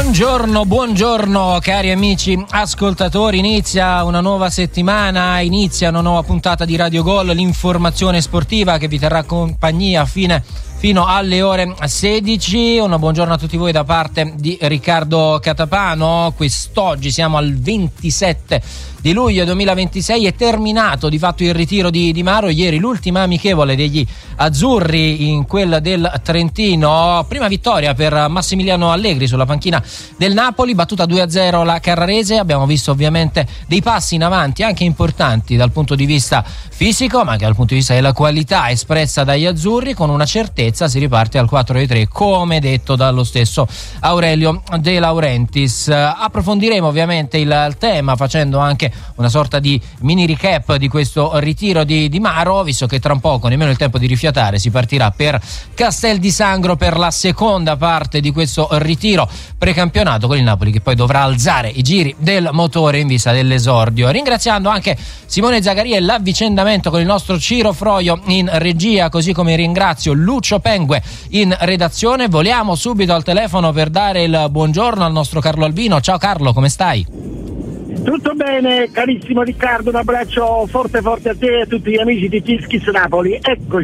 Buongiorno cari amici ascoltatori, inizia una nuova settimana, inizia una nuova puntata di Radio Gol, l'informazione sportiva che vi terrà compagnia fino alle ore 16. Un buongiorno a tutti voi da parte di Riccardo Catapano. Quest'oggi siamo al 27 di luglio 2026, è terminato di fatto il ritiro di Di Maro. Ieri l'ultima amichevole degli azzurri in quella del Trentino, prima vittoria per Massimiliano Allegri sulla panchina del Napoli, battuta 2-0 la Carrarese. Abbiamo visto ovviamente dei passi in avanti anche importanti dal punto di vista fisico, ma anche dal punto di vista della qualità espressa dagli azzurri. Con una certezza si riparte al 4-3, come detto dallo stesso Aurelio De Laurentiis. Approfondiremo ovviamente il tema facendo anche una sorta di mini recap di questo ritiro di Di Maro, visto che tra un poco, nemmeno il tempo di rifiatare, si partirà per Castel di Sangro per la seconda parte di questo ritiro precampionato, con il Napoli che poi dovrà alzare i giri del motore in vista dell'esordio. Ringraziando anche Simone Zagaria e l'avvicendamento con il nostro Ciro Froio in regia, così come ringrazio Lucio Pengue in redazione. Voliamo subito al telefono per dare il buongiorno al nostro Carlo Albino. Ciao Carlo, come stai? Tutto bene, carissimo Riccardo, un abbraccio forte a te e a tutti gli amici di Kiskis Napoli.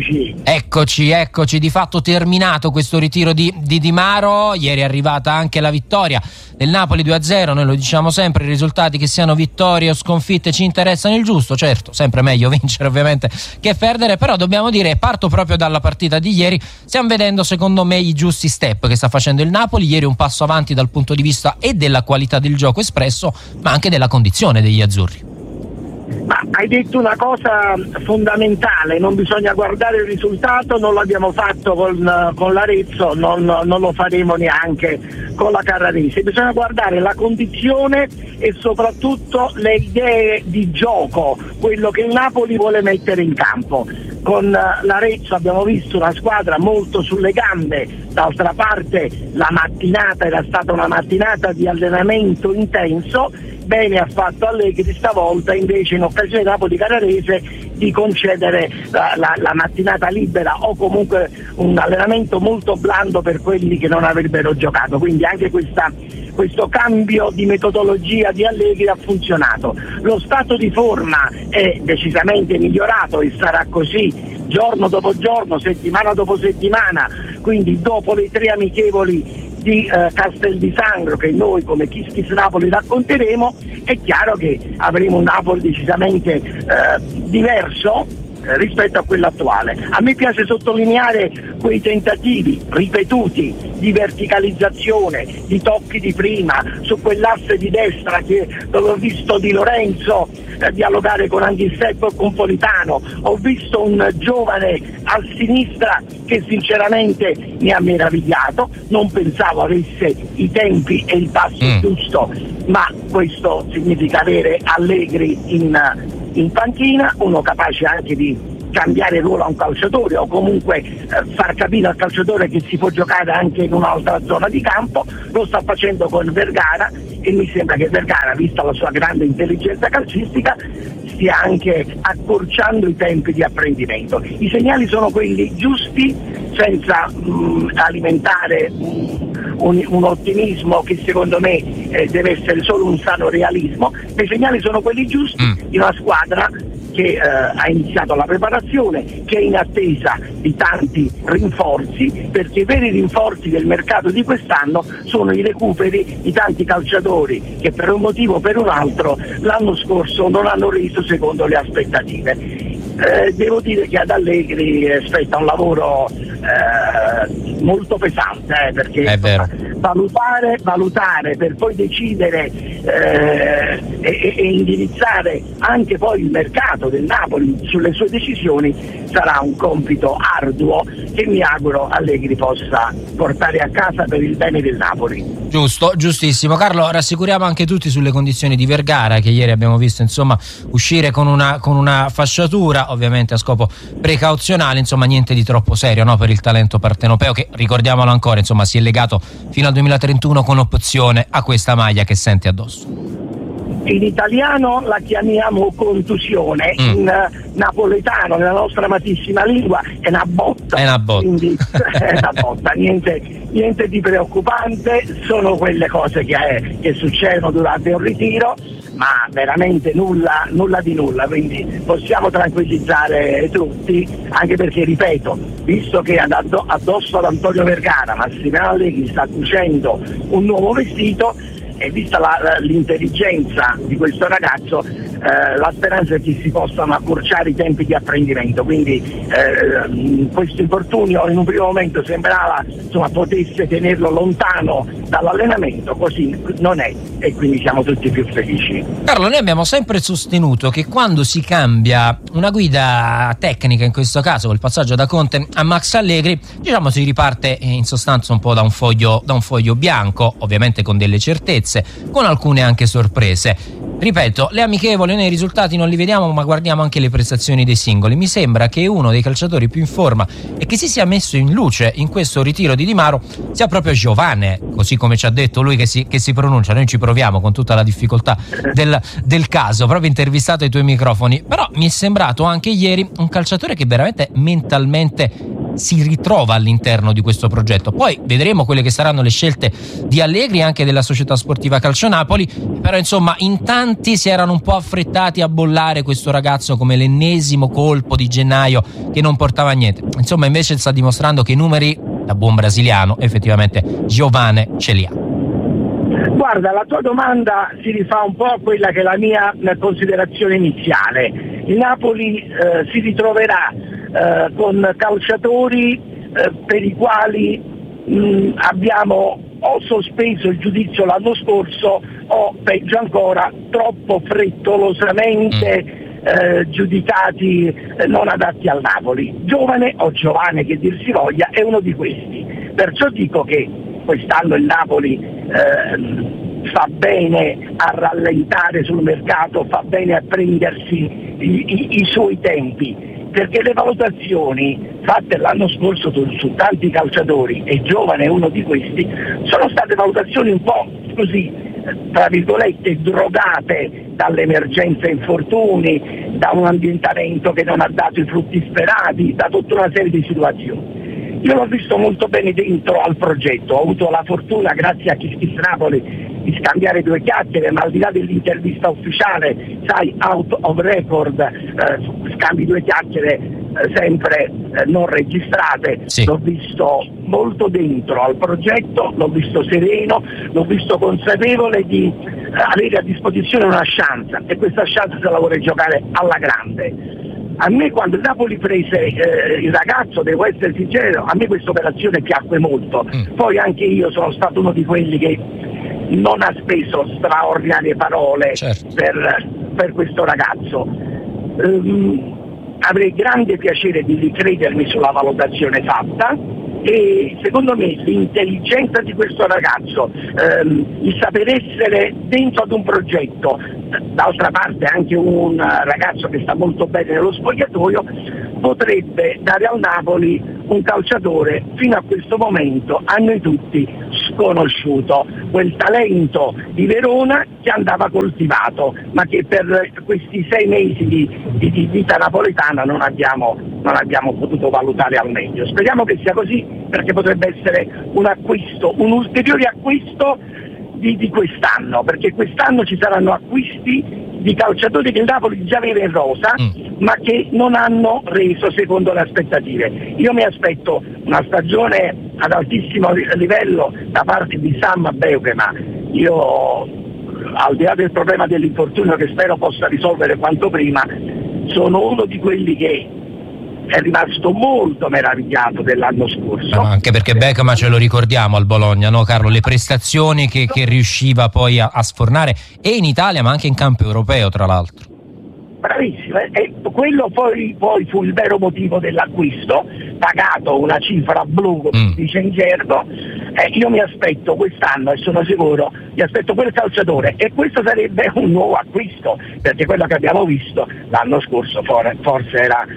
Eccoci, di fatto terminato questo ritiro di Di Maro. Ieri è arrivata anche la vittoria del Napoli 2-0, noi lo diciamo sempre, i risultati, che siano vittorie o sconfitte, ci interessano il giusto. Certo, sempre meglio vincere ovviamente che perdere, però dobbiamo dire, parto proprio dalla partita di ieri, stiamo vedendo secondo me i giusti step che sta facendo il Napoli. Ieri un passo avanti dal punto di vista e della qualità del gioco espresso, ma anche della condizione degli azzurri. Ma hai detto una cosa fondamentale, non bisogna guardare il risultato, non l'abbiamo fatto con l'Arezzo, non lo faremo neanche con la Carrarese. Bisogna guardare la condizione e soprattutto le idee di gioco, quello che il Napoli vuole mettere in campo. Con l'Arezzo abbiamo visto una squadra molto sulle gambe, d'altra parte la mattinata era stata una mattinata di allenamento intenso. Bene ha fatto Allegri stavolta invece, in occasione Napoli-Carrarese, di concedere la mattinata libera o comunque un allenamento molto blando per quelli che non avrebbero giocato. Quindi anche questo cambio di metodologia di Allegri ha funzionato. Lo stato di forma è decisamente migliorato e sarà così giorno dopo giorno, settimana dopo settimana. Quindi dopo le 3 amichevoli di Castel di Sangro che noi come Kiskis Napoli racconteremo, è chiaro che avremo un Napoli decisamente diverso rispetto a quello attuale. A me piace sottolineare quei tentativi ripetuti di verticalizzazione, di tocchi di prima su quell'asse di destra dove ho visto Di Lorenzo dialogare con Anghisseppo e con Politano, ho visto un giovane a sinistra che sinceramente mi ha meravigliato, non pensavo avesse i tempi e il passo giusto, ma questo significa avere Allegri in panchina, uno capace anche di cambiare ruolo a un calciatore o comunque far capire al calciatore che si può giocare anche in un'altra zona di campo. Lo sta facendo con Vergara e mi sembra che Vergara, vista la sua grande intelligenza calcistica, stia anche accorciando i tempi di apprendimento. I segnali sono quelli giusti, senza alimentare un ottimismo che secondo me deve essere solo un sano realismo. I segnali sono quelli giusti di una squadra che ha iniziato la preparazione, che è in attesa di tanti rinforzi, perché i veri rinforzi del mercato di quest'anno sono i recuperi di tanti calciatori che per un motivo o per un altro l'anno scorso non hanno reso secondo le aspettative. Devo dire che ad Allegri spetta un lavoro molto pesante, perché è vero. valutare per poi decidere e indirizzare anche poi il mercato del Napoli sulle sue decisioni sarà un compito arduo che mi auguro Allegri possa portare a casa per il bene del Napoli. Giusto, giustissimo. Carlo, rassicuriamo anche tutti sulle condizioni di Vergara, che ieri abbiamo visto insomma uscire con una fasciatura, ovviamente a scopo precauzionale, insomma niente di troppo serio, no, per il talento partenopeo che, ricordiamolo ancora, insomma si è legato fino al 2031 con opzione a questa maglia che sente addosso. In italiano la chiamiamo contusione, in napoletano, nella nostra amatissima lingua, è una botta. Quindi è una botta, niente di preoccupante, sono quelle cose che succedono durante un ritiro, ma veramente nulla di nulla, quindi possiamo tranquillizzare tutti, anche perché, ripeto, visto che addosso ad Antonio Vergara Massimiliano Allegri sta cucendo un nuovo vestito, e vista l'intelligenza di questo ragazzo, la speranza è che si possano accorciare i tempi di apprendimento, quindi questo infortunio in un primo momento sembrava potesse tenerlo lontano dall'allenamento, così non è, e quindi siamo tutti più felici. Carlo, noi abbiamo sempre sostenuto che quando si cambia una guida tecnica, in questo caso col passaggio da Conte a Max Allegri, si riparte in sostanza un po' da un foglio bianco, ovviamente con delle certezze, con alcune anche sorprese. Ripeto, le amichevoli, noi i risultati non li vediamo, ma guardiamo anche le prestazioni dei singoli. Mi sembra che uno dei calciatori più in forma e che si sia messo in luce in questo ritiro di Di Maro sia proprio Giovane, così come ci ha detto lui che si pronuncia. Noi ci proviamo con tutta la difficoltà del caso, proprio intervistato ai tuoi microfoni. Però mi è sembrato anche ieri un calciatore che veramente mentalmente si ritrova all'interno di questo progetto. Poi vedremo quelle che saranno le scelte di Allegri e anche della società sportiva Calcio Napoli, però insomma in tanti si erano un po' affrettati a bollare questo ragazzo come l'ennesimo colpo di gennaio che non portava a niente. Insomma, invece sta dimostrando che i numeri, da buon brasiliano, effettivamente Giovane ce li ha. Guarda, la tua domanda si rifà un po' a quella che è la mia considerazione iniziale. Il Napoli si ritroverà con calciatori per i quali abbiamo o sospeso il giudizio l'anno scorso o, peggio ancora, troppo frettolosamente giudicati non adatti al Napoli. Giovane o Giovane che dir si voglia è uno di questi, perciò dico che quest'anno il Napoli fa bene a rallentare sul mercato, fa bene a prendersi i suoi tempi, perché le valutazioni fatte l'anno scorso su tanti calciatori, e Giovane è uno di questi, sono state valutazioni un po' così, tra virgolette, drogate dall'emergenza infortuni, da un ambientamento che non ha dato i frutti sperati, da tutta una serie di situazioni. Io l'ho visto molto bene dentro al progetto, ho avuto la fortuna, grazie a Kiss Kiss Napoli, di scambiare due chiacchiere, ma al di là dell'intervista ufficiale, sai, out of record, scambi due chiacchiere sempre non registrate. Sì. L'ho visto molto dentro al progetto, l'ho visto sereno, l'ho visto consapevole di avere a disposizione una chance, e questa chance se la vuole giocare alla grande. A me, quando il Napoli prese il ragazzo, devo essere sincero, a me questa operazione piacque molto. Poi anche io sono stato uno di quelli che non ha speso straordinarie parole, certo, per questo ragazzo. Avrei grande piacere di ricredermi sulla valutazione fatta, e secondo me l'intelligenza di questo ragazzo, il saper essere dentro ad un progetto, d'altra parte anche un ragazzo che sta molto bene nello spogliatoio, potrebbe dare al Napoli un calciatore fino a questo momento a noi tutti sconosciuto, quel talento di Verona che andava coltivato, ma che per questi 6 mesi di vita napoletana non abbiamo potuto valutare al meglio. Speriamo che sia così, perché potrebbe essere un acquisto, un ulteriore acquisto di quest'anno, perché quest'anno ci saranno acquisti di calciatori che il Napoli già aveva in rosa, ma che non hanno reso secondo le aspettative. Io mi aspetto una stagione ad altissimo livello da parte di Sam Beukema. Io, al di là del problema dell'infortunio che spero possa risolvere quanto prima, sono uno di quelli che è rimasto molto meravigliato dell'anno scorso. No, anche perché Beukema, ce lo ricordiamo, al Bologna, no Carlo? Le prestazioni che riusciva poi a sfornare, e in Italia ma anche in campo europeo, tra l'altro. Bravissimo, e quello poi fu il vero motivo dell'acquisto, pagato una cifra blu, come si dice in gergo. Io mi aspetto quest'anno, e sono sicuro, mi aspetto quel calciatore, e questo sarebbe un nuovo acquisto, perché quello che abbiamo visto l'anno scorso forse era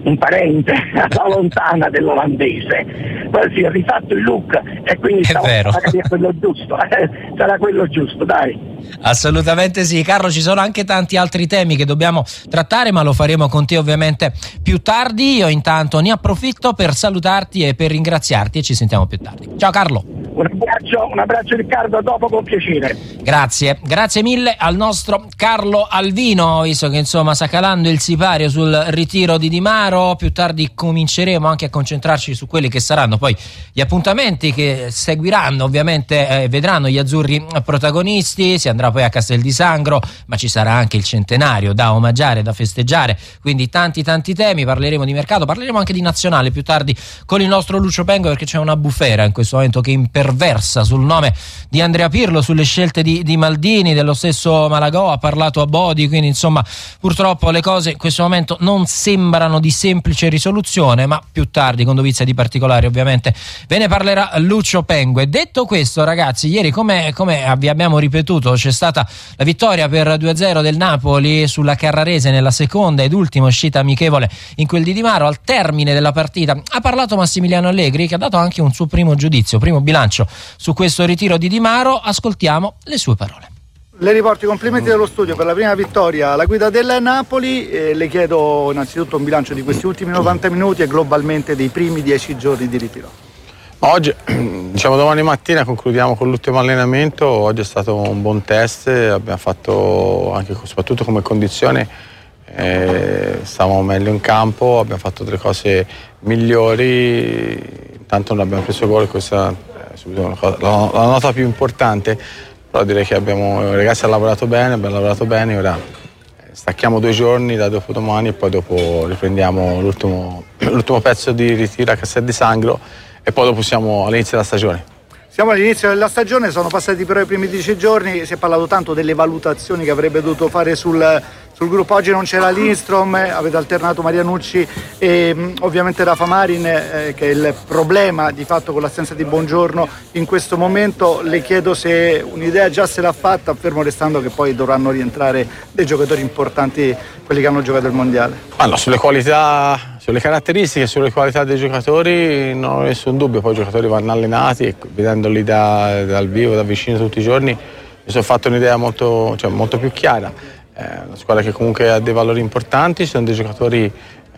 un parente alla lontana dell'olandese. Poi si è rifatto il look e quindi sarà quello giusto, sarà quello giusto, dai. Assolutamente sì. Carlo, ci sono anche tanti altri temi che dobbiamo trattare, ma lo faremo con te ovviamente più tardi. Io intanto ne approfitto per salutarti e per ringraziarti e ci sentiamo più tardi. Ciao Carlo. Un abbraccio Riccardo, a dopo, con piacere. Grazie mille al nostro Carlo Alvino, visto che insomma sta calando il sipario sul ritiro di Di Maro. Più tardi cominceremo anche a concentrarci su quelli che saranno poi gli appuntamenti che seguiranno, ovviamente vedranno gli azzurri protagonisti. Si andrà poi a Castel di Sangro, ma ci sarà anche il centenario da omaggiare, da festeggiare, quindi tanti temi. Parleremo di mercato, parleremo anche di nazionale più tardi con il nostro Lucio Pengo, perché c'è una bufera in questo momento che imperversa sul nome di Andrea Pirlo, sulle scelte di Maldini, dello stesso Malagò, ha parlato a Bodi, quindi insomma purtroppo le cose in questo momento non sembrano di semplice risoluzione, ma più tardi con dovizia di particolari ovviamente ve ne parlerà Lucio Pengo. E detto questo, ragazzi, ieri come vi abbiamo ripetuto c'è stata la vittoria per 2-0 del Napoli sulla Carrarese nella seconda ed ultima uscita amichevole in quel di Di Maro. Al termine della partita ha parlato Massimiliano Allegri, che ha dato anche un suo primo giudizio, primo bilancio su questo ritiro di Di Maro. Ascoltiamo le sue parole. Le riporto i complimenti dello studio per la prima vittoria alla guida del Napoli e le chiedo innanzitutto un bilancio di questi ultimi 90 minuti e globalmente dei primi 10 giorni di ritiro. Oggi, domani mattina concludiamo con l'ultimo allenamento. Oggi è stato un buon test, abbiamo fatto anche soprattutto come condizione, stavamo meglio in campo, abbiamo fatto delle cose migliori, intanto non abbiamo preso gol, questa è subito la nota più importante, però direi che i ragazzi hanno lavorato bene, ora stacchiamo 2 giorni da dopodomani e poi dopo riprendiamo l'ultimo pezzo di ritiro a Castel di Sangro e poi dopo siamo all'inizio della stagione. Siamo all'inizio della stagione, sono passati però i primi 10 giorni, si è parlato tanto delle valutazioni che avrebbe dovuto fare sul gruppo. Oggi non c'era Lindstrom, avete alternato Marianucci e ovviamente Rafa Marin, che è il problema di fatto con l'assenza di Buongiorno in questo momento. Le chiedo se un'idea già se l'ha fatta, fermo restando che poi dovranno rientrare dei giocatori importanti, quelli che hanno giocato il mondiale. Allora, sulle qualità, sulle caratteristiche, sulle qualità dei giocatori non ho nessun dubbio, poi i giocatori vanno allenati e vedendoli dal vivo, da vicino tutti i giorni, mi sono fatto un'idea molto più chiara. Una squadra che comunque ha dei valori importanti, ci sono dei giocatori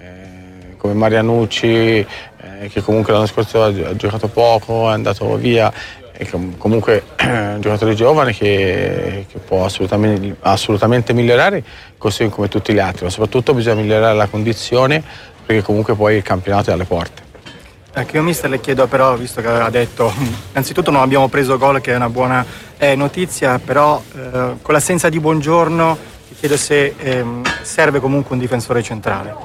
come Marianucci che comunque l'anno scorso ha giocato poco, è andato via, e comunque è un giocatore giovane che può assolutamente migliorare, così come tutti gli altri, ma soprattutto bisogna migliorare la condizione, perché comunque poi il campionato è alle porte. Io mister le chiedo però, visto che ha detto innanzitutto non abbiamo preso gol, che è una buona notizia, però con l'assenza di Buongiorno ti chiedo se serve comunque un difensore centrale.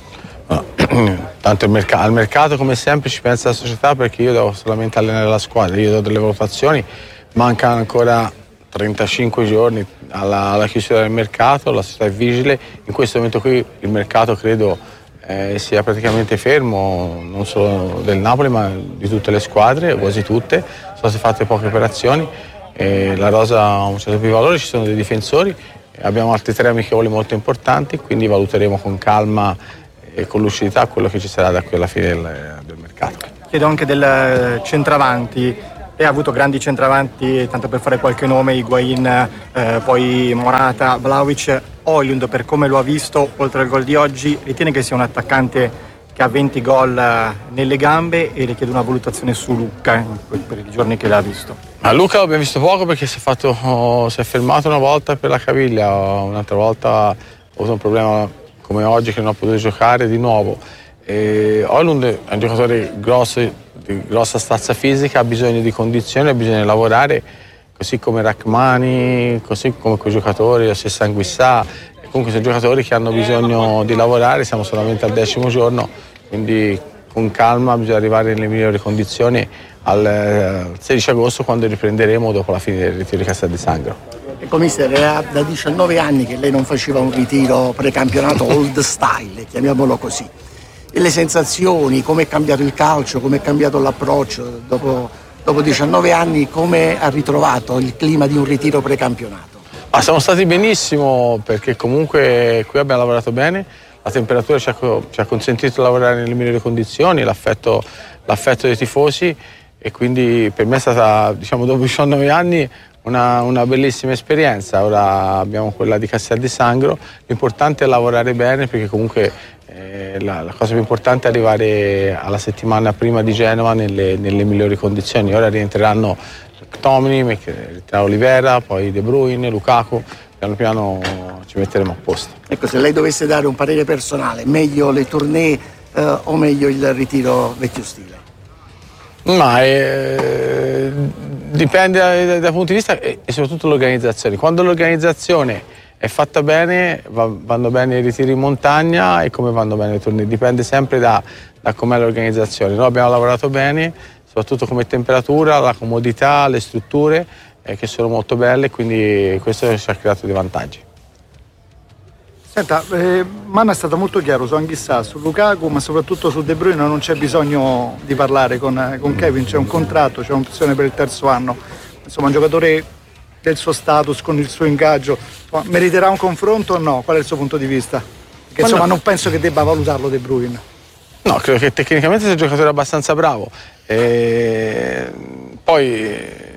No, tanto al mercato come sempre ci pensa la società, perché io devo solamente allenare la squadra, io do delle valutazioni, mancano ancora 35 giorni alla chiusura del mercato, la società è vigile, in questo momento qui il mercato credo sia praticamente fermo, non solo del Napoli ma di tutte le squadre, quasi tutte, sono state fatte poche operazioni, la rosa ha un certo più valore, ci sono dei difensori, abbiamo altri 3 amichevoli molto importanti, quindi valuteremo con calma e con lucidità quello che ci sarà da qui alla fine del mercato. Chiedo anche del centravanti, e ha avuto grandi centravanti, tanto per fare qualche nome, Higuain, poi Morata, Vlahovic. Højlund, per come lo ha visto oltre al gol di oggi, ritiene che sia un attaccante che ha 20 gol nelle gambe, e le chiedo una valutazione su Luca per i giorni che l'ha visto. A Luca l'abbiamo visto poco perché si è fermato una volta per la caviglia, un'altra volta ha avuto un problema come oggi che non ha potuto giocare di nuovo. Højlund è un giocatore grosso, di grossa stazza fisica, ha bisogno di condizioni, ha bisogno di lavorare, così come Rachmani, così come quei giocatori, la stessa Anguissà, comunque sono giocatori che hanno bisogno di lavorare, siamo solamente al 10° giorno, quindi con calma bisogna arrivare nelle migliori condizioni al 16 agosto, quando riprenderemo dopo la fine del ritiro di Castel di Sangro. Ecco mister, era da 19 anni che lei non faceva un ritiro precampionato old style, chiamiamolo così. E le sensazioni, come è cambiato il calcio, come è cambiato l'approccio dopo 19 anni, come ha ritrovato il clima di un ritiro precampionato? Siamo stati benissimo, perché comunque qui abbiamo lavorato bene, la temperatura ci ha consentito di lavorare nelle migliori condizioni, l'affetto dei tifosi, e quindi per me è stata, diciamo, dopo 19 anni una bellissima esperienza. Ora abbiamo quella di Castel di Sangro, l'importante è lavorare bene, perché comunque la cosa più importante è arrivare alla settimana prima di Genova nelle migliori condizioni. Ora rientreranno McTominay, rientrerà Olivera, poi De Bruyne, Lukaku, piano piano ci metteremo a posto. Ecco, se lei dovesse dare un parere personale, meglio le tournée o meglio il ritiro vecchio stile? Ma dipende dal punto di vista e soprattutto l'organizzazione. Quando l'organizzazione è fatta bene, vanno bene i ritiri in montagna e come vanno bene le tournée. Dipende sempre da com'è l'organizzazione. Noi abbiamo lavorato bene, soprattutto come temperatura, la comodità, le strutture che sono molto belle, quindi questo ci ha creato dei vantaggi. Senta, Manna è stato molto chiaro su Anghissà, su Lukaku, ma soprattutto su De Bruyne non c'è bisogno di parlare con Kevin, c'è un contratto, c'è un'opzione per il terzo anno. Insomma, un giocatore del suo status, con il suo ingaggio, meriterà un confronto o no? Qual è il suo punto di vista? Perché insomma non penso che debba valutarlo De Bruyne. No, credo che tecnicamente sia un giocatore abbastanza bravo. Poi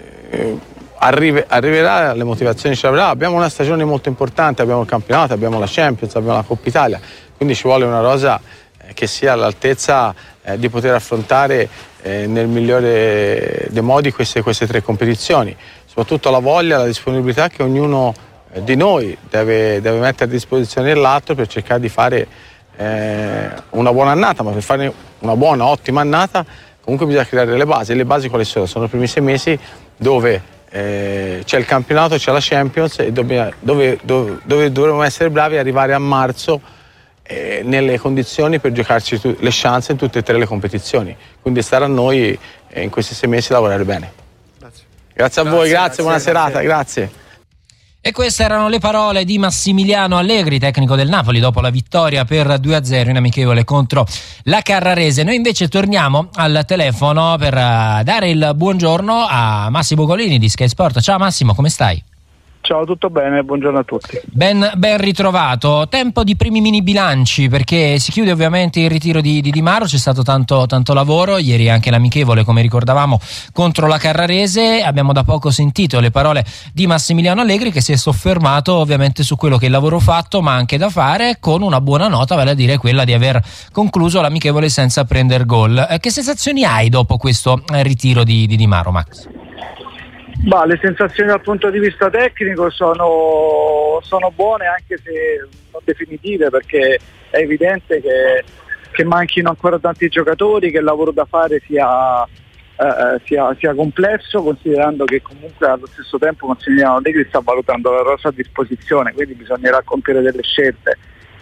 arriverà, le motivazioni ce l'avrà. Abbiamo una stagione molto importante, abbiamo il campionato, abbiamo la Champions, abbiamo la Coppa Italia, quindi ci vuole una rosa che sia all'altezza di poter affrontare nel migliore dei modi queste tre competizioni. Soprattutto la voglia, la disponibilità che ognuno di noi deve mettere a disposizione dell'altro per cercare di fare una buona annata, ma per fare una buona, ottima annata comunque bisogna creare le basi. Le basi quali sono? Sono i primi 6 mesi dove c'è il campionato, c'è la Champions e dove dovremo essere bravi a arrivare a marzo nelle condizioni per giocarci le chance in tutte e 3 le competizioni. Quindi starà a noi in questi 6 mesi lavorare bene. Grazie a voi, grazie, buona serata, grazie. E queste erano le parole di Massimiliano Allegri, tecnico del Napoli, dopo la vittoria per 2-0 in amichevole contro la Carrarese. Noi invece torniamo al telefono per dare il buongiorno a Massimo Golini di Sky Sport. Ciao Massimo, come stai? Ciao, tutto bene, buongiorno a tutti. Ben ritrovato. Tempo di primi mini bilanci, perché si chiude ovviamente il ritiro di Di Maro, c'è stato tanto lavoro, ieri anche l'amichevole come ricordavamo contro la Carrarese. Abbiamo da poco sentito le parole di Massimiliano Allegri, che si è soffermato ovviamente su quello che è il lavoro fatto ma anche da fare, con una buona nota, vale a dire quella di aver concluso l'amichevole senza prendere gol. Che sensazioni hai dopo questo ritiro di Maro, Max? Le sensazioni dal punto di vista tecnico sono buone, anche se non definitive, perché è evidente che manchino ancora tanti giocatori, che il lavoro da fare sia complesso, considerando che comunque allo stesso tempo Massimiliano Allegri sta valutando la rosa a disposizione, quindi bisognerà compiere delle scelte.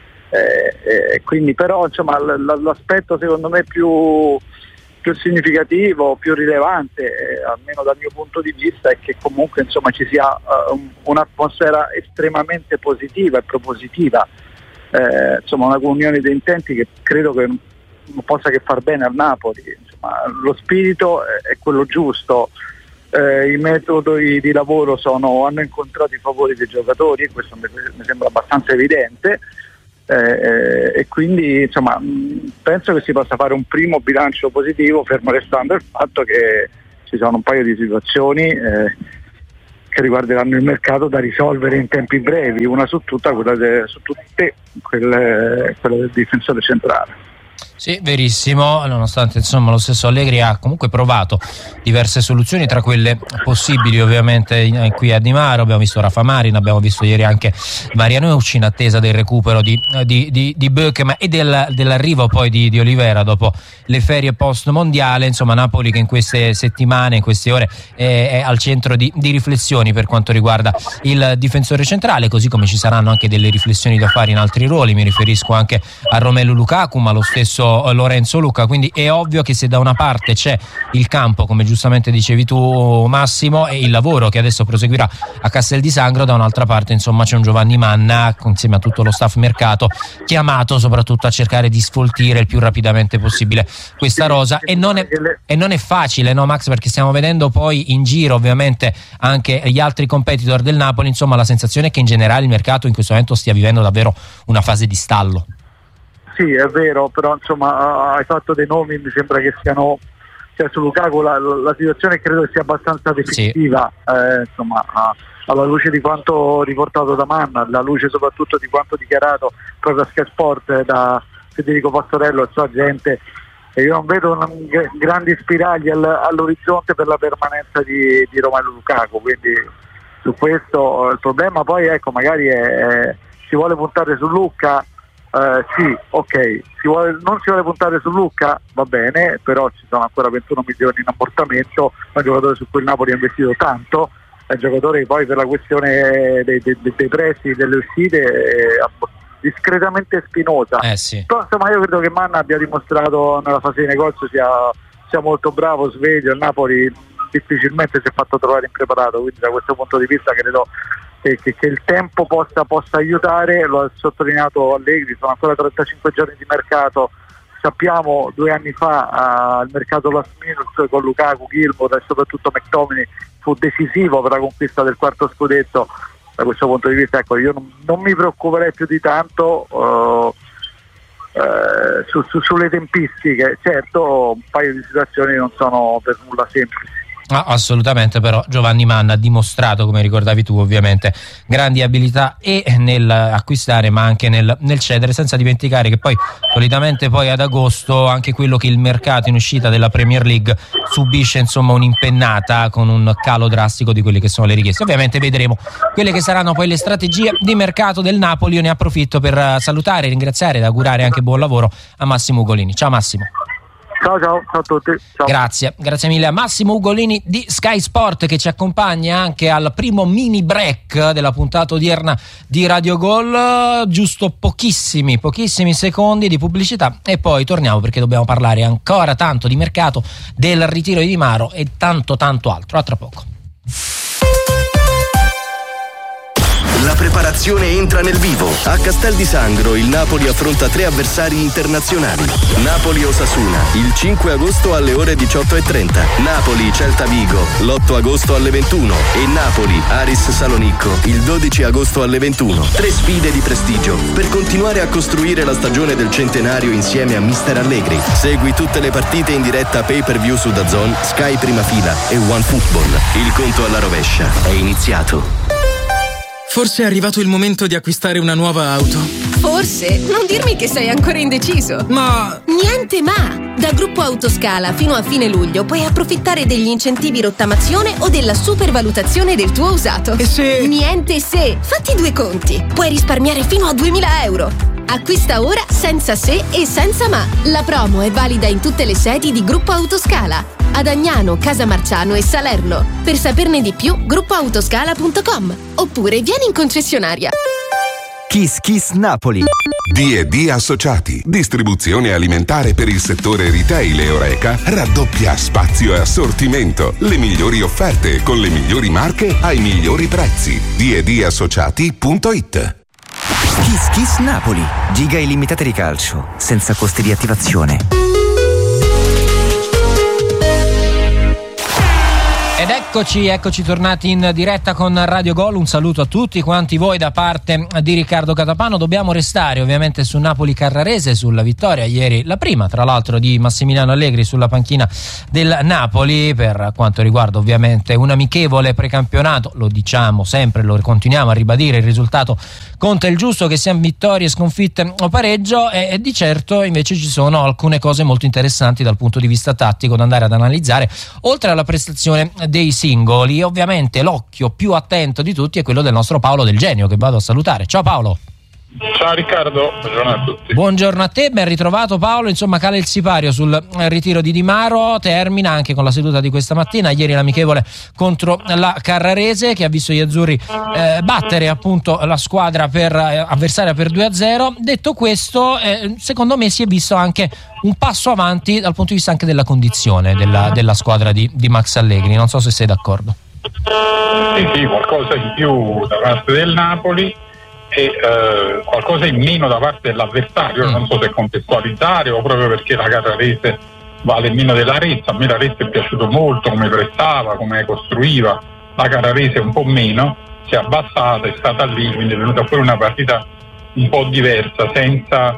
Quindi però insomma l'aspetto secondo me più significativo, più rilevante, almeno dal mio punto di vista, è che comunque insomma ci sia un'atmosfera estremamente positiva e propositiva, insomma una comunione di intenti che credo che non possa che far bene al Napoli. Insomma, lo spirito è quello giusto, i metodi di lavoro hanno incontrato i favori dei giocatori, e questo mi sembra abbastanza evidente. E quindi insomma penso che si possa fare un primo bilancio positivo, fermo restando il fatto che ci sono un paio di situazioni che riguarderanno il mercato da risolvere in tempi brevi, una su tutte quella del difensore centrale. Sì, verissimo, nonostante insomma lo stesso Allegri ha comunque provato diverse soluzioni, tra quelle possibili ovviamente qui a Di Maro. Abbiamo visto Rafa Marin, abbiamo visto ieri anche Marianucci in attesa del recupero di Böckem e dell'arrivo poi di Olivera dopo le ferie post mondiale. Insomma Napoli che in queste settimane, in queste ore è al centro di riflessioni per quanto riguarda il difensore centrale, così come ci saranno anche delle riflessioni da fare in altri ruoli. Mi riferisco anche a Romelu Lukaku, ma lo stesso Lorenzo Luca. Quindi è ovvio che se da una parte c'è il campo, come giustamente dicevi tu Massimo, e il lavoro che adesso proseguirà a Castel di Sangro, da un'altra parte insomma c'è un Giovanni Manna insieme a tutto lo staff mercato chiamato soprattutto a cercare di sfoltire il più rapidamente possibile questa rosa, e non è facile, no Max, perché stiamo vedendo poi in giro ovviamente anche gli altri competitor del Napoli. Insomma la sensazione è che in generale il mercato in questo momento stia vivendo davvero una fase di stallo. sì, è vero, però insomma hai fatto dei nomi, mi sembra che siano, cioè su Lukaku la situazione credo sia abbastanza definitiva, insomma alla luce di quanto riportato da Manna, alla luce soprattutto di quanto dichiarato proprio a Sky Sport da Federico Pastorello e sua gente, e io non vedo grandi spiragli all'orizzonte per la permanenza di Romelu Lukaku, quindi su questo il problema poi magari si vuole puntare su Lucca, sì, ok, non si vuole puntare su Lucca, va bene, però ci sono ancora 21 milioni in ammortamento, è un giocatore su cui il Napoli ha investito tanto, è un giocatore che poi per la questione dei prezzi, delle uscite discretamente spinosa, sì. Però insomma io credo che Manna abbia dimostrato nella fase di negozio sia molto bravo, sveglio, il Napoli difficilmente si è fatto trovare impreparato, quindi da questo punto di vista credo che il tempo possa aiutare, lo ha sottolineato Allegri, sono ancora 35 giorni di mercato, sappiamo 2 anni fa il mercato last minute con Lukaku, Gilmour e soprattutto McTominay fu decisivo per la conquista del 4º scudetto. Da questo punto di vista io non mi preoccuperei più di tanto sulle tempistiche. Certo, un paio di situazioni non sono per nulla semplici. Assolutamente, però Giovanni Manna ha dimostrato, come ricordavi tu, ovviamente grandi abilità e nel acquistare ma anche nel cedere, senza dimenticare che poi solitamente poi ad agosto anche quello che il mercato in uscita della Premier League subisce insomma un'impennata con un calo drastico di quelle che sono le richieste. Ovviamente vedremo quelle che saranno poi le strategie di mercato del Napoli. Io ne approfitto per salutare, ringraziare ed augurare anche buon lavoro a Massimo Ugolini. Ciao Massimo. Ciao a tutti. Ciao. Grazie mille a Massimo Ugolini di Sky Sport, che ci accompagna anche al primo mini break della puntata odierna di Radio Gol. Giusto pochissimi secondi di pubblicità e poi torniamo, perché dobbiamo parlare ancora tanto di mercato, del ritiro di Di Maro e tanto altro. A tra poco. La preparazione entra nel vivo. A Castel di Sangro il Napoli affronta 3 avversari internazionali. Napoli-Osasuna il 5 agosto alle ore 18:30. Napoli-Celta Vigo l'8 agosto alle 21 e Napoli-Aris Salonicco il 12 agosto alle 21. 3 sfide di prestigio per continuare a costruire la stagione del centenario insieme a Mister Allegri. Segui tutte le partite in diretta pay-per-view su DAZN, Sky Prima Fila e OneFootball. Il conto alla rovescia è iniziato. Forse è arrivato il momento di acquistare una nuova auto. Forse? Non dirmi che sei ancora indeciso. Ma... Niente ma! Da Gruppo Autoscala fino a fine luglio puoi approfittare degli incentivi rottamazione o della supervalutazione del tuo usato. E se... Niente se! Fatti 2 conti. Puoi risparmiare fino a 2.000 euro. Acquista ora senza se e senza ma. La promo è valida in tutte le sedi di Gruppo Autoscala. Ad Agnano, Casamarciano e Salerno. Per saperne di più, gruppoautoscala.com. Oppure vieni in concessionaria. Kiss Napoli. D&D Associati, distribuzione alimentare per il settore retail e Horeca, raddoppia spazio e assortimento, le migliori offerte con le migliori marche ai migliori prezzi. D&Dassociati.it. Kiss Napoli, giga illimitate di calcio, senza costi di attivazione. Ed eccoci tornati in diretta con Radio Gol. Un saluto a tutti quanti voi da parte di Riccardo Catapano. Dobbiamo restare ovviamente su Napoli-Carrarese, sulla vittoria ieri, la prima tra l'altro di Massimiliano Allegri sulla panchina del Napoli, per quanto riguarda ovviamente un amichevole precampionato. Lo diciamo sempre, lo continuiamo a ribadire, il risultato conta il giusto, che siano vittorie, sconfitte o pareggio, e di certo invece ci sono alcune cose molto interessanti dal punto di vista tattico da andare ad analizzare, oltre alla prestazione dei singoli. Ovviamente l'occhio più attento di tutti è quello del nostro Paolo Del Genio, che vado a salutare. Ciao Paolo. Ciao Riccardo, buongiorno a tutti. Buongiorno a te, ben ritrovato Paolo. Insomma, cala il sipario sul ritiro di Di Maro, termina anche con la seduta di questa mattina. Ieri l'amichevole contro la Carrarese, che ha visto gli azzurri battere appunto la squadra avversaria per 2-0. Detto questo, secondo me si è visto anche un passo avanti dal punto di vista anche della condizione della squadra di Max Allegri. Non so se sei d'accordo. Sì, qualcosa in più da parte del Napoli e qualcosa in meno da parte dell'avversario. Non so se contestualizzare o proprio perché la Carrarese vale meno dell'Arezzo. A me l'Arezzo è piaciuto molto come prestava, come costruiva. La Carrarese un po' meno, si è abbassata, è stata lì, quindi è venuta fuori una partita un po' diversa, senza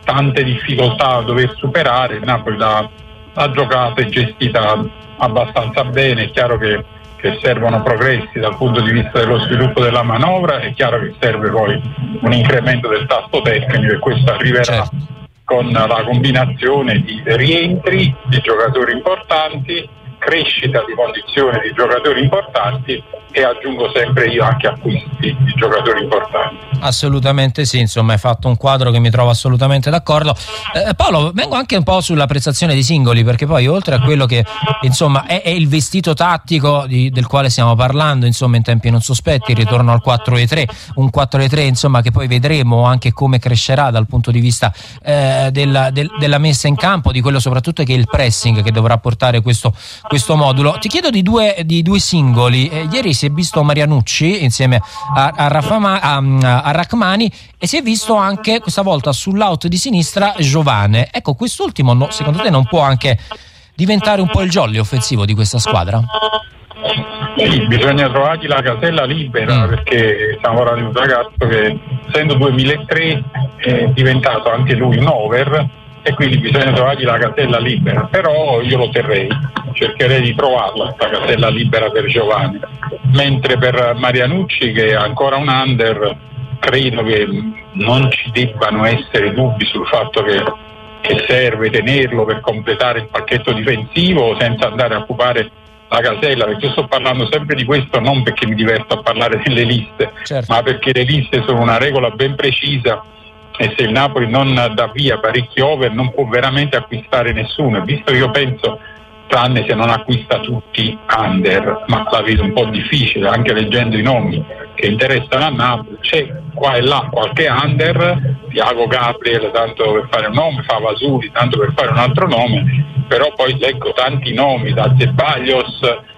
tante difficoltà da dover superare. Il Napoli l'ha giocata e gestita abbastanza bene. È chiaro che servono progressi dal punto di vista dello sviluppo della manovra, è chiaro che serve poi un incremento del tasso tecnico, e questo arriverà con la combinazione di rientri di giocatori importanti, crescita di condizioni di giocatori importanti e, aggiungo sempre io, anche acquisti di giocatori importanti. Assolutamente sì, insomma hai fatto un quadro che mi trovo assolutamente d'accordo. Paolo, vengo anche un po' sulla prestazione dei singoli, perché poi oltre a quello che insomma è il vestito tattico del quale stiamo parlando, insomma in tempi non sospetti, il ritorno al 4-3, un 4-3 insomma che poi vedremo anche come crescerà dal punto di vista della messa in campo, di quello soprattutto che è il pressing che dovrà portare questo modulo. Ti chiedo di due singoli. Ieri si è visto Marianucci insieme a Rrahmani, e si è visto anche questa volta sull'out di sinistra Giovane. Ecco, quest'ultimo secondo te non può anche diventare un po' il jolly offensivo di questa squadra? Sì, bisogna trovargli la casella libera, perché stiamo parlando di un ragazzo che, essendo 2003, è diventato anche lui un over, e quindi bisogna trovargli la casella libera. Però io lo terrei, cercherei di trovarla, la casella libera per Giovanni. Mentre per Marianucci, che è ancora un under, credo che non ci debbano essere dubbi sul fatto che serve tenerlo per completare il pacchetto difensivo senza andare a occupare la casella, perché io sto parlando sempre di questo non perché mi diverto a parlare delle liste, ma perché le liste sono una regola ben precisa, e se il Napoli non dà via parecchi over non può veramente acquistare nessuno. E visto che io penso, tranne se non acquista tutti under, ma la vedo un po' difficile anche leggendo i nomi che interessano a Napoli, c'è qua e là qualche under, Thiago Gabriel tanto per fare un nome, Favasuli tanto per fare un altro nome, però poi leggo tanti nomi, da Ceballos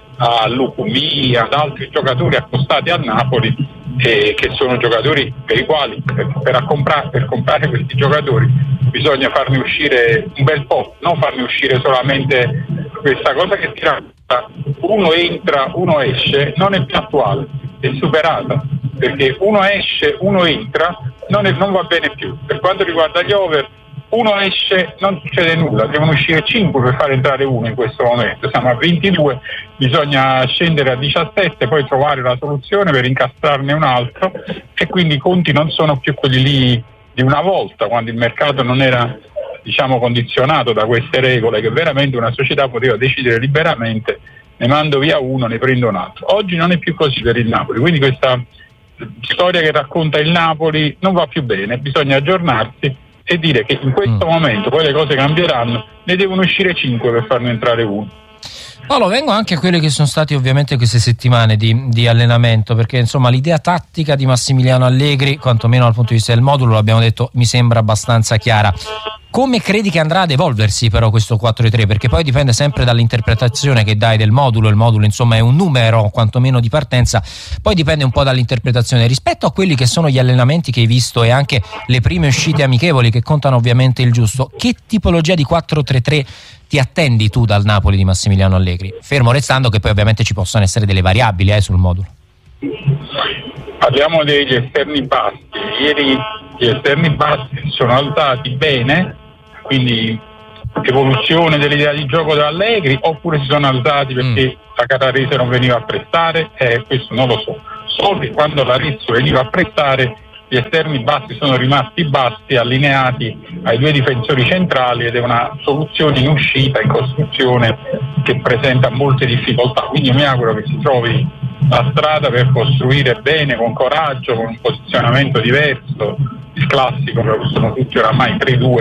a Lucumi, ad altri giocatori accostati a Napoli, che sono giocatori per i quali per comprare questi giocatori bisogna farne uscire un bel po', non farne uscire solamente questa cosa che si tratta, uno entra, uno esce, non è più attuale, è superata, perché uno esce, uno entra, non va bene più. Per quanto riguarda gli over, uno esce, non succede nulla, devono uscire 5 per far entrare uno in questo momento, siamo a 22, bisogna scendere a 17, poi trovare la soluzione per incastrarne un altro, e quindi i conti non sono più quelli lì di una volta, quando il mercato non era, diciamo, condizionato da queste regole, che veramente una società poteva decidere liberamente, ne mando via uno, ne prendo un altro. Oggi non è più così per il Napoli, quindi questa storia che racconta il Napoli non va più bene, bisogna aggiornarsi e dire che in questo momento poi le cose cambieranno, ne devono uscire 5 per farne entrare uno. Paolo, vengo anche a quelle che sono state ovviamente queste settimane di allenamento, perché insomma l'idea tattica di Massimiliano Allegri, quantomeno dal punto di vista del modulo, l'abbiamo detto, mi sembra abbastanza chiara. Come credi che andrà ad evolversi però questo 4-3? Perché poi dipende sempre dall'interpretazione che dai del modulo. Il modulo insomma è un numero quantomeno di partenza, poi dipende un po' dall'interpretazione rispetto a quelli che sono gli allenamenti che hai visto e anche le prime uscite amichevoli che contano ovviamente il giusto. Che tipologia di 4-3-3 ti attendi tu dal Napoli di Massimiliano Allegri? Fermo restando che poi ovviamente ci possono essere delle variabili sul modulo. Parliamo degli esterni bassi. Ieri gli esterni bassi sono alzati bene, quindi evoluzione dell'idea di gioco da Allegri, oppure si sono alzati perché la Catarese non veniva a prestare? Questo non lo so. So che quando l'Arezzo veniva a prestare gli esterni bassi sono rimasti bassi, allineati ai due difensori centrali, ed è una soluzione in uscita, in costruzione, che presenta molte difficoltà. Quindi mi auguro che si trovi la strada per costruire bene, con coraggio, con un posizionamento diverso, il classico che sono tutti oramai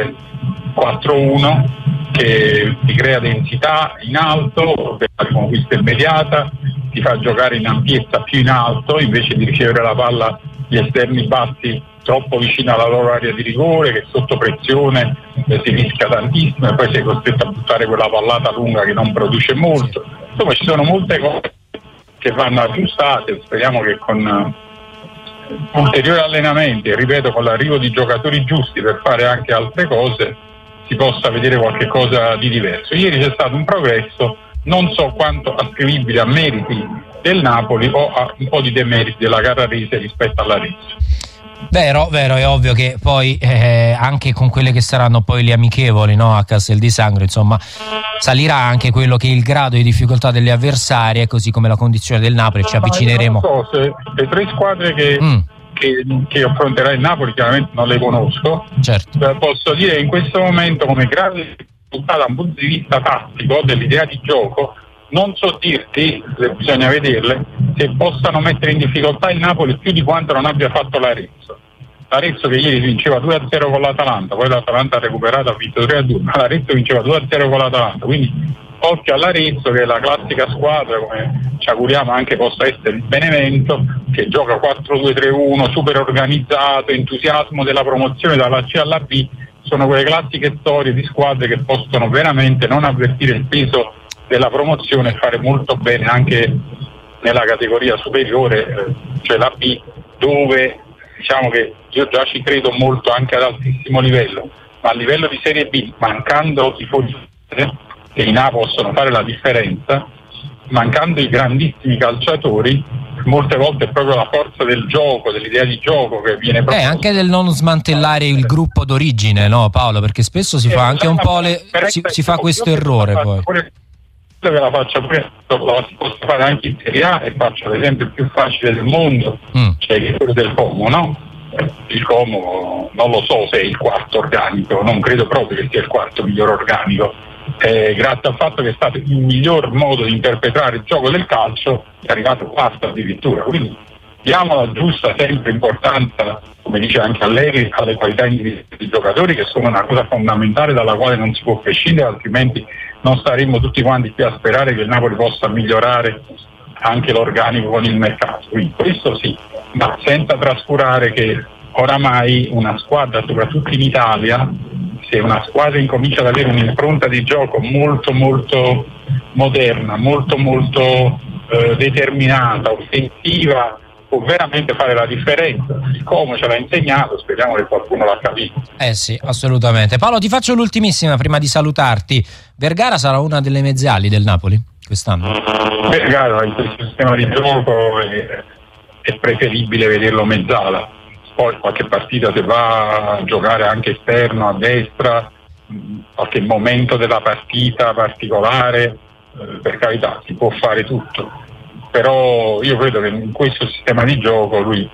3-2-4-1, che ti crea densità in alto per la conquista immediata, ti fa giocare in ampiezza più in alto invece di ricevere la palla gli esterni bassi troppo vicino alla loro area di rigore, che sotto pressione si rischia tantissimo e poi sei costretto a buttare quella pallata lunga che non produce molto. Insomma, ci sono molte cose che vanno aggiustate. Speriamo che con ulteriori allenamenti, e ripeto, con l'arrivo di giocatori giusti per fare anche altre cose, si possa vedere qualche cosa di diverso. Ieri c'è stato un progresso, non so quanto ascrivibile a meriti del Napoli o a un po' di demeriti della Carrarese rispetto all'Arezzo. Vero, è ovvio che poi anche con quelle che saranno poi le amichevoli, no, a Castel di Sangro, insomma, salirà anche quello che è il grado di difficoltà delle avversarie, così come la condizione del Napoli, ci avvicineremo. Non so se le 3 squadre che affronterà il Napoli chiaramente non le conosco. Certo. Posso dire che in questo momento, come grado di difficoltà da un punto di vista tattico dell'idea di gioco, non so dirti, bisogna vederle, se possano mettere in difficoltà il Napoli più di quanto non abbia fatto l'Arezzo. L'Arezzo che ieri vinceva 2-0 con l'Atalanta, poi l'Atalanta ha recuperato, ha vinto 3-2, ma l'Arezzo vinceva 2-0 con l'Atalanta, quindi occhio all'Arezzo, che è la classica squadra, come ci auguriamo anche possa essere il Benevento, che gioca 4-2-3-1, super organizzato, entusiasmo della promozione dalla C alla B. Sono quelle classiche storie di squadre che possono veramente non avvertire il peso della promozione e fare molto bene anche nella categoria superiore, cioè la B, dove diciamo che io già ci credo molto anche ad altissimo livello, ma a livello di Serie B, mancando i tifosi che in A possono fare la differenza, mancando i grandissimi calciatori, molte volte è proprio la forza del gioco, dell'idea di gioco che viene proprio... anche del non smantellare il gruppo d'origine, no Paolo? Perché spesso si fa anche un po' si fa questo errore poi. Che la faccia pure, si possa fare anche in Serie A, e faccio l'esempio più facile del mondo, cioè quello del Como, no? Il Como non lo so se è il quarto organico, non credo proprio che sia il quarto miglior organico, grazie al fatto che è stato il miglior modo di interpretare il gioco del calcio, è arrivato quarto addirittura, quindi diamo la giusta sempre importanza, come dice anche Allegri, alle qualità individuali dei giocatori, che sono una cosa fondamentale dalla quale non si può prescindere, altrimenti non staremmo tutti quanti qui a sperare che il Napoli possa migliorare anche l'organico con il mercato. Quindi questo sì, ma senza trascurare che oramai una squadra, soprattutto in Italia, se una squadra incomincia ad avere un'impronta di gioco molto molto moderna, molto molto determinata, offensiva, può veramente fare la differenza. Come ce l'ha insegnato, speriamo che qualcuno l'ha capito. Sì, assolutamente. Paolo, ti faccio l'ultimissima prima di salutarti. Vergara sarà una delle mezzali del Napoli quest'anno? Vergara in questo sistema di gioco è preferibile vederlo mezzala, poi qualche partita se va a giocare anche esterno, a destra, qualche momento della partita particolare, per carità, si può fare tutto, però io credo che in questo sistema di gioco lui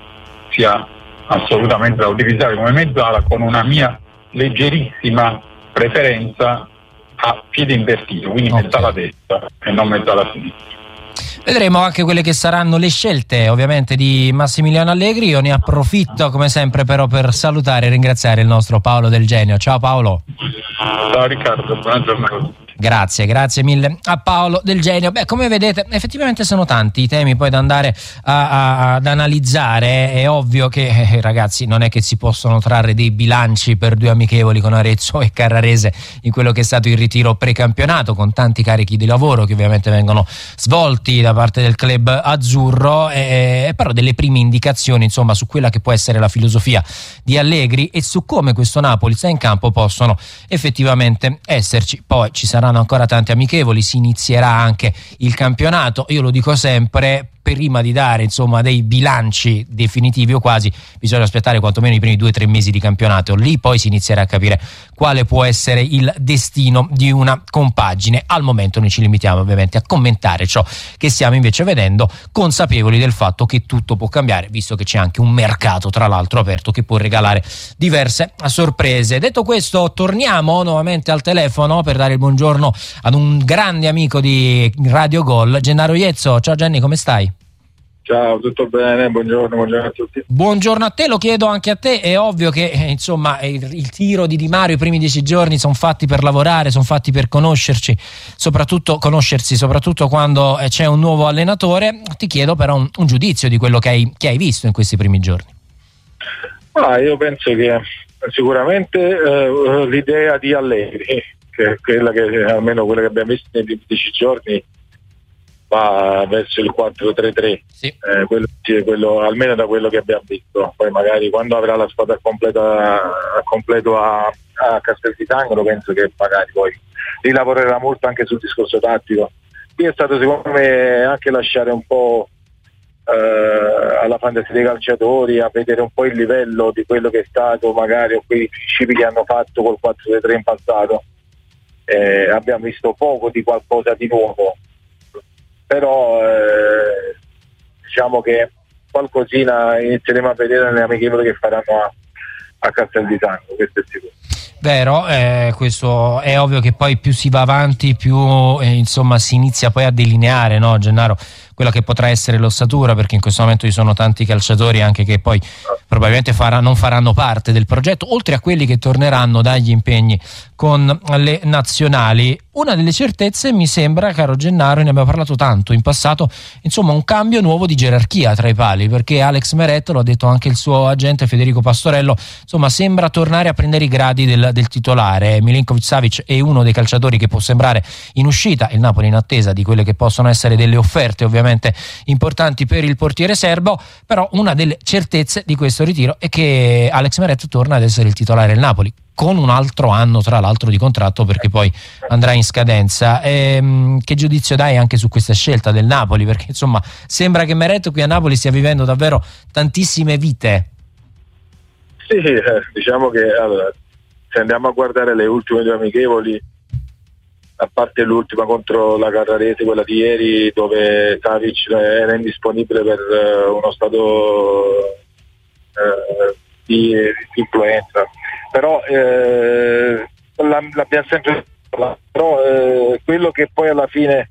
sia assolutamente da utilizzare come mezzala, con una mia leggerissima preferenza a piede invertito, quindi mezzala destra e non mezzala sinistra. Vedremo anche quelle che saranno le scelte ovviamente di Massimiliano Allegri. Io ne approfitto come sempre però per salutare e ringraziare il nostro Paolo Del Genio. Ciao Paolo. Ciao Riccardo, buona giornata. Grazie mille a Paolo Del Genio. Come vedete effettivamente sono tanti i temi poi da andare ad analizzare. È ovvio che ragazzi non è che si possono trarre dei bilanci per 2 amichevoli con Arezzo e Carrarese in quello che è stato il ritiro precampionato, con tanti carichi di lavoro che ovviamente vengono svolti da parte del club azzurro, però delle prime indicazioni insomma su quella che può essere la filosofia di Allegri e su come questo Napoli sta in campo possono effettivamente esserci. Poi ci saranno ancora tanti amichevoli, si inizierà anche il campionato. Io lo dico sempre, prima di dare insomma dei bilanci definitivi o quasi, bisogna aspettare quantomeno i primi 2-3 mesi di campionato, lì poi si inizierà a capire quale può essere il destino di una compagine. Al momento noi ci limitiamo ovviamente a commentare ciò che stiamo invece vedendo, consapevoli del fatto che tutto può cambiare, visto che c'è anche un mercato tra l'altro aperto che può regalare diverse sorprese. Detto questo, torniamo nuovamente al telefono per dare il buongiorno ad un grande amico di Radio Gol, Gennaro Iezzo. Ciao Genni, come stai? Ciao, tutto bene? Buongiorno a tutti. Buongiorno a te, lo chiedo anche a te. È ovvio che insomma il tiro di Di Mario, i primi 10 giorni sono fatti per lavorare, sono fatti per conoscersi, soprattutto quando c'è un nuovo allenatore. Ti chiedo però un giudizio di quello che hai visto in questi primi giorni. Io penso che sicuramente l'idea di Allegri, che è quella che almeno quella che abbiamo visto nei primi 10 giorni, va verso il 4-3-3, sì. Quello almeno da quello che abbiamo visto. Poi magari quando avrà la squadra a completo a Castel di Sangro, penso che magari poi rilavorerà molto anche sul discorso tattico. Qui è stato secondo me anche lasciare un po' alla fantasia dei calciatori, a vedere un po' il livello di quello che è stato magari o quei principi che hanno fatto col 4-3 in passato. Abbiamo visto poco di qualcosa di nuovo, però diciamo che qualcosina inizieremo a vedere nelle amichevoli che faranno a Castel di Sangro, questo è sicuro. Vero, questo è ovvio che poi più si va avanti più insomma si inizia poi a delineare, no, Gennaro, quella che potrà essere l'ossatura, perché in questo momento ci sono tanti calciatori anche che poi probabilmente non faranno parte del progetto, oltre a quelli che torneranno dagli impegni con le nazionali. Una delle certezze mi sembra, caro Gennaro, ne abbiamo parlato tanto in passato, insomma un cambio nuovo di gerarchia tra i pali, perché Alex Meret, lo ha detto anche il suo agente Federico Pastorello, insomma sembra tornare a prendere i gradi del titolare. Milinkovic-Savic è uno dei calciatori che può sembrare in uscita, il Napoli in attesa di quelle che possono essere delle offerte ovviamente importanti per il portiere serbo, però una delle certezze di questo ritiro è che Alex Meret torna ad essere il titolare del Napoli, con un altro anno tra l'altro di contratto, perché poi andrà in scadenza. Che giudizio dai anche su questa scelta del Napoli? Perché insomma sembra che Meret qui a Napoli stia vivendo davvero tantissime vite. Sì, diciamo che allora, se andiamo a guardare le ultime due amichevoli, a parte l'ultima contro la Carrarese, quella di ieri, dove Savic era indisponibile per uno stato di influenza, però l'abbiamo sempre però quello che poi alla fine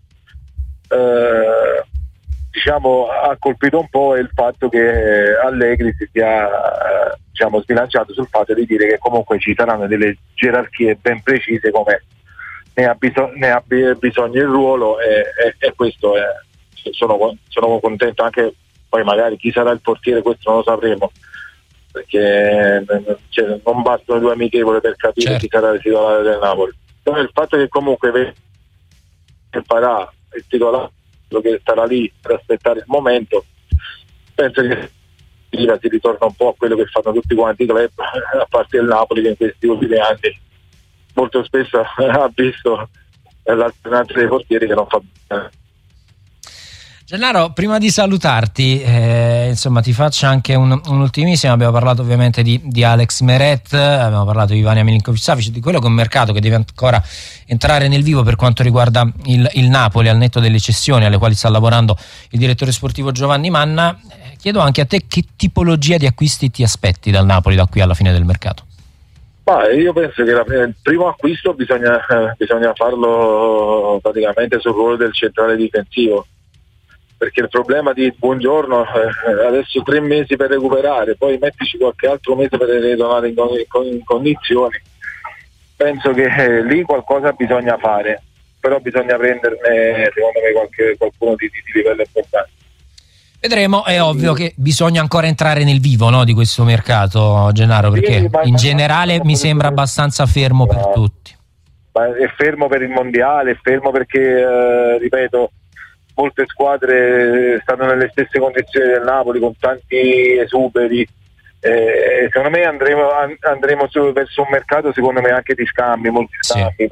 diciamo ha colpito un po' è il fatto che Allegri si sia diciamo sbilanciato sul fatto di dire che comunque ci saranno delle gerarchie ben precise come ne ha bisogno il ruolo, e questo sono contento. Anche poi magari chi sarà il portiere questo non lo sapremo, perché non bastano due amichevoli per capire chi sarà il titolare del Napoli. Però il fatto che comunque farà il titolare, che starà lì per aspettare il momento, penso che si ritorna un po' a quello che fanno tutti quanti i club, a parte il Napoli, che in questi ultimi anni molto spesso ha visto l'alternanza dei portieri che non fa bene. Gennaro, prima di salutarti, insomma ti faccio anche un'ultimissima. Abbiamo parlato ovviamente di Alex Meret, abbiamo parlato di Vania Milinkovic-Savic, di quello che è un mercato che deve ancora entrare nel vivo per quanto riguarda il Napoli, al netto delle cessioni alle quali sta lavorando il direttore sportivo Giovanni Manna. Chiedo anche a te che tipologia di acquisti ti aspetti dal Napoli da qui alla fine del mercato. Io penso che il primo acquisto bisogna farlo praticamente sul ruolo del centrale difensivo, perché il problema di Buongiorno adesso 3 mesi per recuperare, poi mettici qualche altro mese per ritornare in condizioni. Penso che lì qualcosa bisogna fare, però bisogna prenderne secondo me qualcuno di livello importante. Vedremo, è ovvio che bisogna ancora entrare nel vivo, no, di questo mercato, Gennaro, perché in generale mi sembra abbastanza fermo per tutti. È fermo per il mondiale, è fermo perché, ripeto, molte squadre stanno nelle stesse condizioni del Napoli, con tanti esuberi. Secondo me andremo verso un mercato, secondo me, anche di scambi, molti scambi,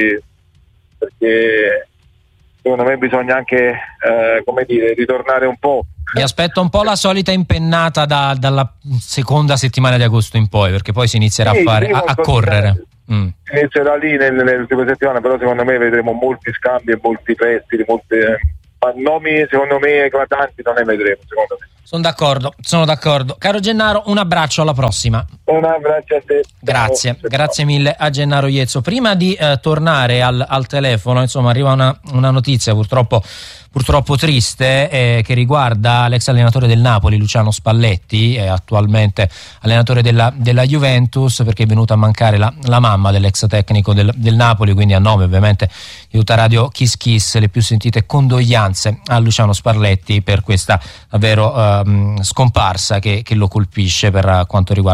perché secondo me bisogna anche ritornare un po'. Mi aspetto un po' la solita impennata dalla seconda settimana di agosto in poi, perché poi si inizierà a correre. Inizierà lì nelle ultime settimane, però secondo me vedremo molti scambi e molti prestiti, ma nomi secondo me eclatanti non ne vedremo, secondo me. Sono d'accordo. Caro Gennaro, un abbraccio, alla prossima. Un abbraccio a te. Grazie mille a Gennaro Iezzo. Prima di tornare al telefono, insomma, arriva una notizia purtroppo triste che riguarda l'ex allenatore del Napoli, Luciano Spalletti, attualmente allenatore della Juventus, perché è venuta a mancare la mamma dell'ex tecnico del Napoli, quindi a nome ovviamente di tutta Radio Kiss Kiss le più sentite condoglianze a Luciano Spalletti per questa davvero scomparsa che lo colpisce per quanto riguarda la perdita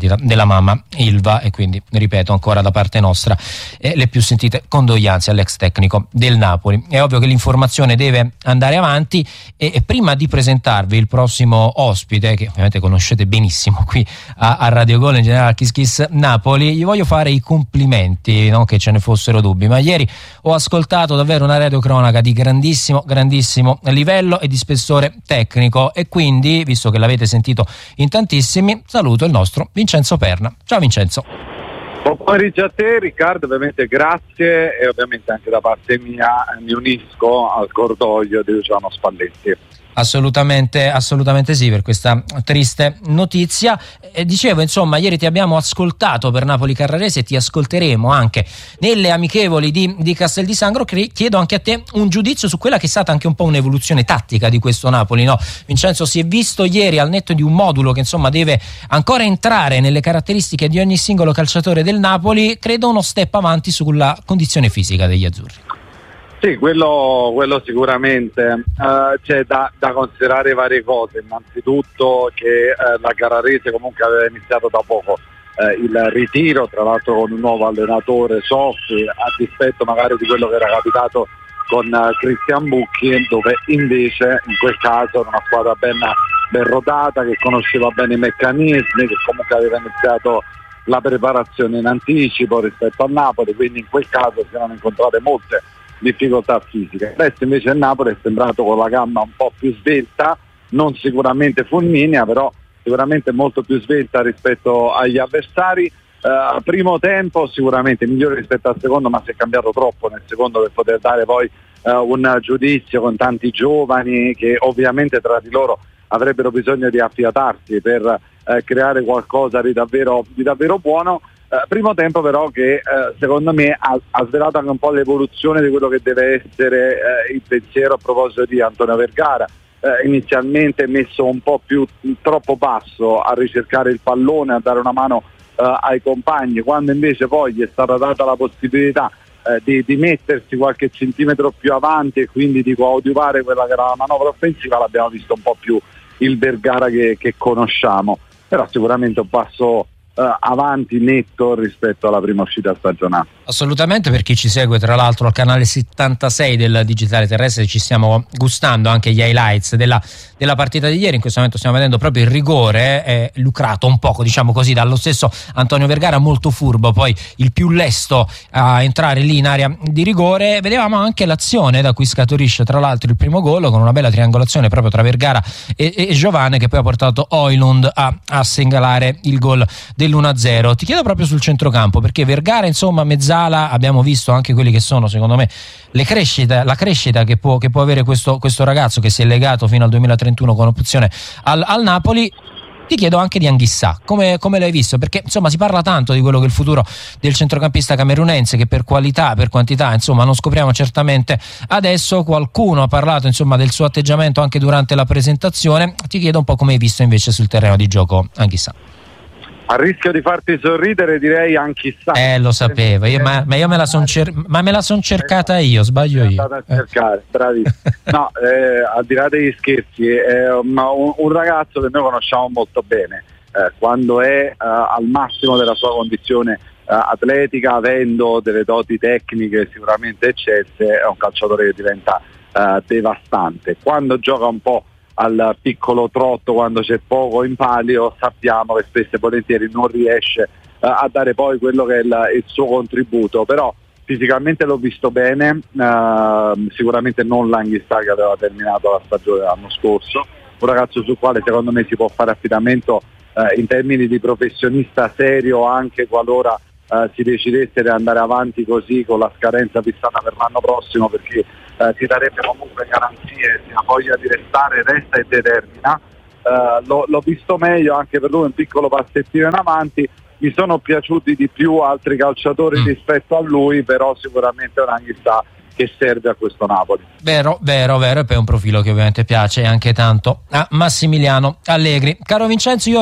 perdita della mamma Ilva, e quindi ripeto ancora da parte nostra le più sentite condoglianze all'ex tecnico del Napoli. È ovvio che l'informazione deve andare avanti e prima di presentarvi il prossimo ospite, che ovviamente conoscete benissimo qui a Radio Gol, in generale a Kiss Kiss Napoli, gli voglio fare i complimenti, non che ce ne fossero dubbi, ma ieri ho ascoltato davvero una radiocronaca di grandissimo livello e di spessore tecnico, e quindi, visto che l'avete sentito in tantissimi, saluto il nostro Vincenzo Perna. Ciao Vincenzo. Buon pomeriggio a te Riccardo, ovviamente grazie, e ovviamente anche da parte mia mi unisco al cordoglio di Luciano Spalletti. Assolutamente sì, per questa triste notizia. Dicevo, insomma, ieri ti abbiamo ascoltato per Napoli Carrarese e ti ascolteremo anche nelle amichevoli di Castel di Sangro. Chiedo anche a te un giudizio su quella che è stata anche un po' un'evoluzione tattica di questo Napoli, no? Vincenzo, si è visto ieri, al netto di un modulo che insomma deve ancora entrare nelle caratteristiche di ogni singolo calciatore del Napoli, credo uno step avanti sulla condizione fisica degli azzurri. Sì, quello sicuramente. C'è da considerare varie cose. Innanzitutto che la Carrarese comunque aveva iniziato da poco il ritiro, tra l'altro con un nuovo allenatore, Soffi, a dispetto magari di quello che era capitato con Cristian Bucchi, dove invece in quel caso era una squadra ben rodata, che conosceva bene i meccanismi, che comunque aveva iniziato la preparazione in anticipo rispetto al Napoli, quindi in quel caso si erano incontrate molte difficoltà fisiche. Adesso invece il Napoli è sembrato con la gamma un po' più svelta, non sicuramente fulminea, però sicuramente molto più svelta rispetto agli avversari. Primo tempo sicuramente migliore rispetto al secondo, ma si è cambiato troppo nel secondo per poter dare poi un giudizio, con tanti giovani che ovviamente tra di loro avrebbero bisogno di affiatarsi per creare qualcosa di davvero buono. Primo tempo però che secondo me ha svelato anche un po' l'evoluzione di quello che deve essere il pensiero a proposito di Antonio Vergara, inizialmente messo un po' più troppo basso a ricercare il pallone, a dare una mano ai compagni, quando invece poi gli è stata data la possibilità di mettersi qualche centimetro più avanti e quindi di coadiuvare quella che era la manovra offensiva. L'abbiamo visto un po' più il Vergara che conosciamo, però sicuramente un passo avanti netto rispetto alla prima uscita stagionale. Assolutamente, per chi ci segue tra l'altro al canale 76 del Digitale Terrestre ci stiamo gustando anche gli highlights della partita di ieri. In questo momento stiamo vedendo proprio il rigore lucrato un poco, diciamo così, dallo stesso Antonio Vergara, molto furbo, poi il più lesto a entrare lì in area di rigore. Vedevamo anche l'azione da cui scaturisce tra l'altro il primo gol, con una bella triangolazione proprio tra Vergara e Giovane, che poi ha portato Højlund a segnalare il gol dell'1-0. Ti chiedo proprio sul centrocampo, perché Vergara, insomma, mezzala, abbiamo visto anche quelli che sono secondo me la crescita che può avere questo ragazzo, che si è legato fino al 2031 con opzione al Napoli. Ti chiedo anche di Anghissà, come l'hai visto, perché insomma si parla tanto di quello che è il futuro del centrocampista camerunense, che per qualità, per quantità, insomma non scopriamo certamente adesso. Qualcuno ha parlato insomma del suo atteggiamento anche durante la presentazione. Ti chiedo un po' come hai visto invece sul terreno di gioco Anghissà. A rischio di farti sorridere direi Anghissà. Lo sapevo, ma io me la son cercata io, sbaglio io. A cercare, bravissimo. No, al di là degli scherzi, è un ragazzo che noi conosciamo molto bene, quando è al massimo della sua condizione atletica, avendo delle doti tecniche sicuramente eccesse, è un calciatore che diventa devastante. Quando gioca un po' al piccolo trotto, quando c'è poco in palio, sappiamo che spesso e volentieri non riesce a dare poi quello che è il suo contributo, però fisicamente l'ho visto bene, sicuramente non l'Anghissà che aveva terminato la stagione l'anno scorso, un ragazzo sul quale secondo me si può fare affidamento in termini di professionista serio, anche qualora si decidesse di andare avanti così con la scadenza fissata per l'anno prossimo, perché ti darebbe comunque garanzie, si ha voglia di resta e determina. L'ho visto meglio, anche per lui un piccolo passettino in avanti. Mi sono piaciuti di più altri calciatori rispetto a lui, però sicuramente è un Anghissà che serve a questo Napoli. Vero, e poi un profilo che ovviamente piace anche tanto a Massimiliano Allegri. Caro Vincenzo, io